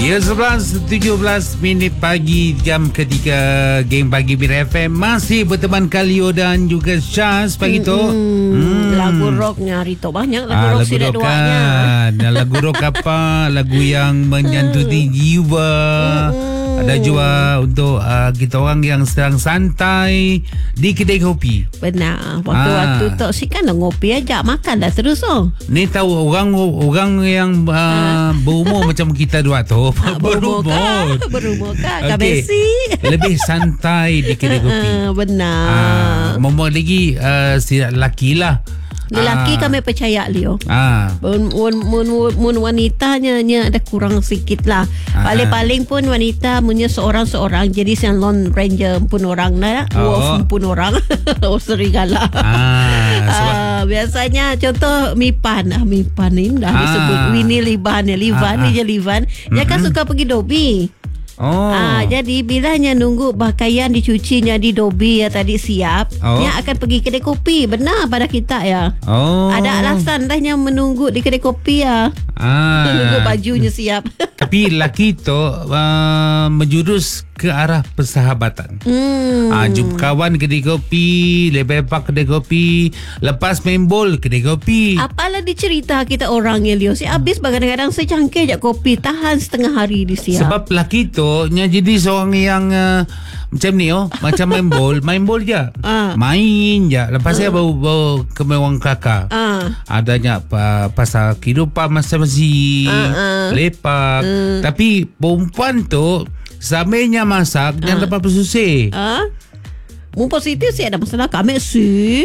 Ya, 11:17 minit pagi, jam ketiga Geng Pagi Mira FM masih berteman Kalio dan juga Syaz pagi tu. Lagu rocknya Rito banyak lagu rock sila rock duanya. kan. Lagu rock apa? Lagu yang menyentuhi jiwa. Ada juga untuk kita orang yang sedang santai di kedai kopi. Benar. Waktu-waktu tok si kan ngopi aja, makan dah terus Ni tahu orang yang berumur macam kita dua tu. Berumur kah? Kabesi. Lebih santai di kedai kopi. Benar. Momok lagi si lelaki lah. Lelaki kami percaya Leo. Mun wanitanya ada kurang sikit lah. Paling-paling pun wanita punya seorang-seorang. Jadi siang lone ranger pun orang lah. Wolf pun orang. Serigala. Biasanya contoh Mipan ni dah disebut Winnie Livan. Livan ni je Livan. Dia kan suka pergi dobi. Jadi bilanya nunggu pakaian dicucinya di dobi ya tadi siap, dia akan pergi kedai kopi. Benar pada kita ya. Ada alasan dah yang menunggu di kedai kopi ya. Menunggu bajunya siap. Tapi lelaki tu menjurus ke arah persahabatan. Jumpa kawan kedai kopi, lepak kedai kopi, lepas main bol kedai kopi. Apalah dicerita kita orang ya Leo. Si habis kadang-kadang secangkir je kopi tahan setengah hari di siap. Sebab lelaki tu jadi seorang yang macam ni macam main bol je. Main je. Lepas saya baru ke mewang kakak. Adanya pasal kehidupan masing-masing, lepak. Tapi perempuan tu sambilnya masak jangan dapat bersusih. Mu positif sih ada masalah kami sih.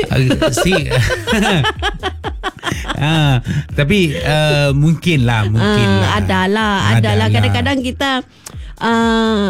Tapi mungkin lah. Adalah kadang-kadang kita